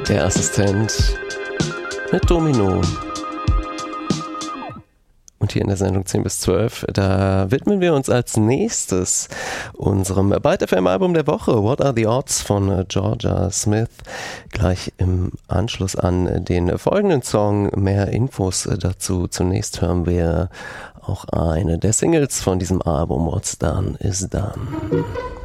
Der Assistent mit Domino. Und hier in der Sendung 10 bis 12, da widmen wir uns als nächstes unserem Byte FM Album der Woche, What Are the Odds von Jorja Smith. Gleich im Anschluss an den folgenden Song mehr Infos dazu. Zunächst hören wir auch eine der Singles von diesem Album, What's Done is Done.